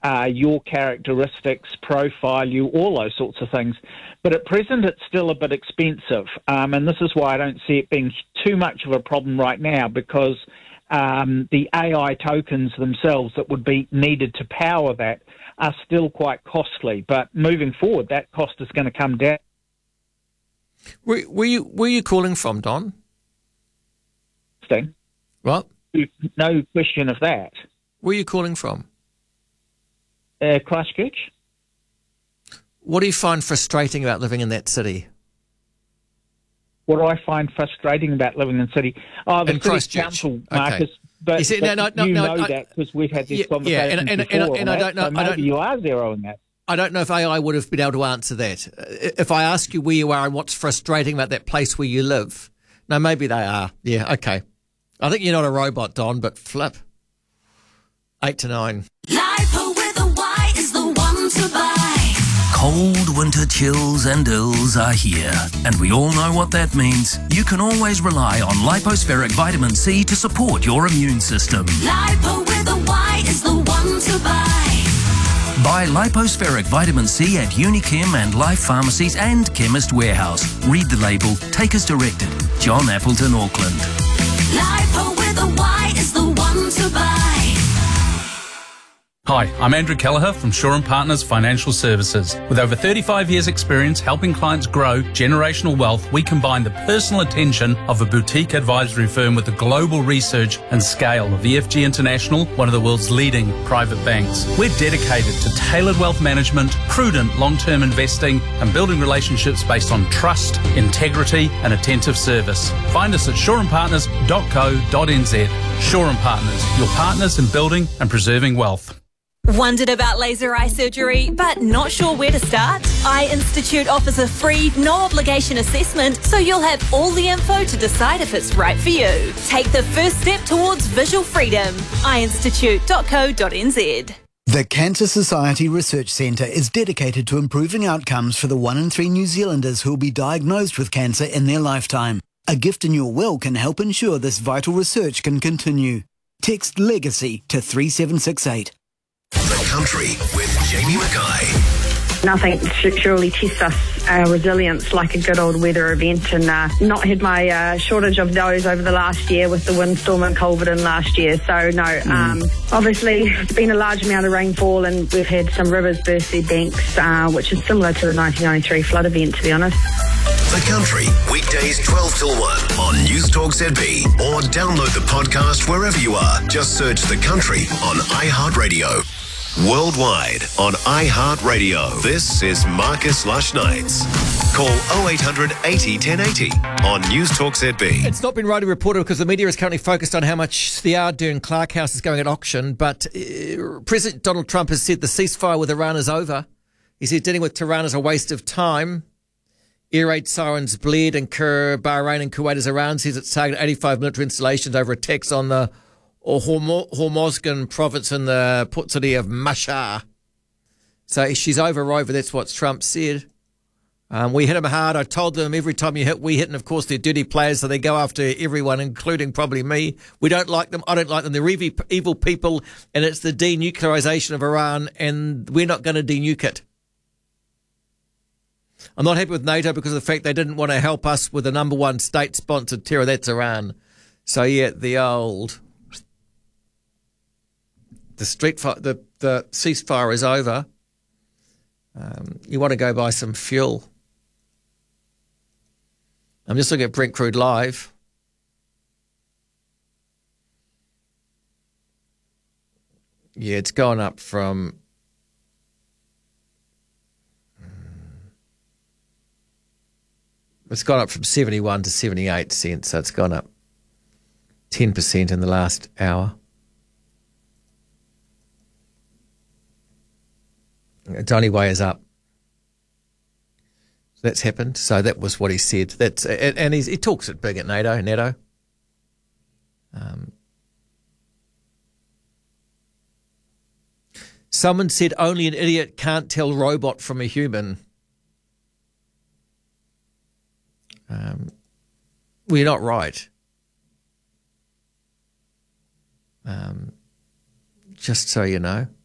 your characteristics, profile you, all those sorts of things. But at present, it's still a bit expensive. And this is why I don't see it being too much of a problem right now, because the AI tokens themselves that would be needed to power that are still quite costly. But moving forward, that cost is going to come down. Where you calling from, Don? What? No question of that. Where are you calling from? Christchurch. What do you find frustrating about living in that city? What do I find frustrating about living in the city? Oh, the city council, Marcus. Okay. But, you see, but no, you know that because we've had this conversation before. And I don't know. So maybe you are zeroing that. I don't know if AI would have been able to answer that. If I ask you where you are and what's frustrating about that place where you live, no, maybe they are. Yeah, okay. I think you're not a robot, Don, but flip. 8 to 9. Lipo with a Y is the one to buy. Cold winter chills and ills are here, and we all know what that means. You can always rely on Lipospheric Vitamin C to support your immune system. Lipo with a Y is the one to buy. Buy Lipospheric Vitamin C at Unichem and Life Pharmacies and Chemist Warehouse. Read the label. Take as directed. John Appleton, Auckland. Lipo with a Y is the one to buy. Hi, I'm Andrew Kelleher from Shaw & Partners Financial Services. With over 35 years' experience helping clients grow generational wealth, we combine the personal attention of a boutique advisory firm with the global research and scale of EFG International, one of the world's leading private banks. We're dedicated to tailored wealth management, prudent long-term investing, and building relationships based on trust, integrity, and attentive service. Find us at shawandpartners.co.nz. Shaw & Partners, your partners in building and preserving wealth. Wondered about laser eye surgery, but not sure where to start? Eye Institute offers a free, no-obligation assessment, so you'll have all the info to decide if it's right for you. Take the first step towards visual freedom. eyeinstitute.co.nz. The Cancer Society Research Centre is dedicated to improving outcomes for the 1 in 3 New Zealanders who will be diagnosed with cancer in their lifetime. A gift in your will can help ensure this vital research can continue. Text LEGACY to 3768. The Country with Jamie Mackay. Nothing should surely test our resilience like a good old weather event, and not had my shortage of those over the last year with the windstorm and Culverden last year. So no, obviously it's been a large amount of rainfall and we've had some rivers burst their banks, which is similar to the 1993 flood event, to be honest. The Country, weekdays 12 till 1 on News Talk ZB, or download the podcast wherever you are. Just search The Country on iHeartRadio. Worldwide on iHeartRadio. This is Marcus Lush Nights. Call 0800 80 1080 on News Talk ZB. It's not been rightly reported because the media is currently focused on how much the Ardern Clark House is going at auction, but President Donald Trump has said the ceasefire with Iran is over. He said dealing with Tehran is a waste of time. Air raid sirens blared in Bahrain and Kuwait as Iran says it's targeted 85 military installations over attacks on the Hormozgan province in the port city of Mashhad. So she's over, that's what Trump said. We hit them hard. I told them every time you hit, we hit. And, of course, they're dirty players, so they go after everyone, including probably me. We don't like them. I don't like them. They're evil people, and it's the denuclearization of Iran, and we're not going to denuke it. I'm not happy with NATO because of the fact they didn't want to help us with the number one state-sponsored terror. That's Iran. So, yeah, the ceasefire is over. You want to go buy some fuel. I'm just looking at Brent Crude Live. Yeah, it's gone up from... It's gone up from 71 to 78 cents, so it's gone up 10% in the last hour. Donny Way is up. So that's happened. So that was what he said. And he talks it big at NATO. Someone said only an idiot can't tell robot from a human. Well, you're not right. Just so you know.